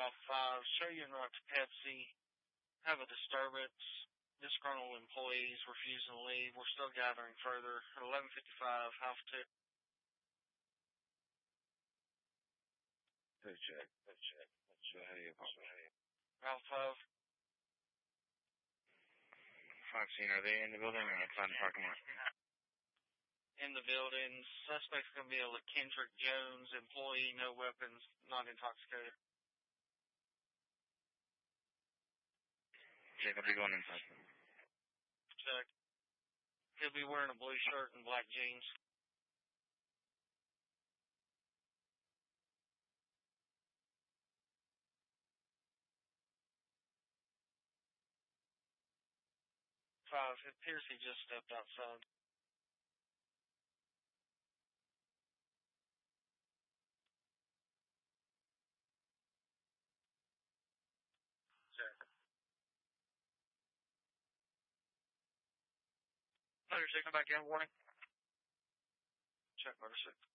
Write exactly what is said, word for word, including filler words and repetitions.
Alpha five, show you en route to Pepsi. Have a disturbance. Disgruntled employees refusing to leave. We're still gathering further. At eleven fifty-five, Alpha two. Hey, check. Hey, check. Hey, hey, hey. Alpha five. five scene, are they in the building or outside the parking lot? In the building. Suspect's going to be a Kendrick Jones, employee, no weapons, not intoxicated. Check, I'll be going inside. Check. He'll be wearing a blue shirt and black jeans. Five, it appears he just stepped outside. Check. Motor six, come back in, warning. Check, motor six.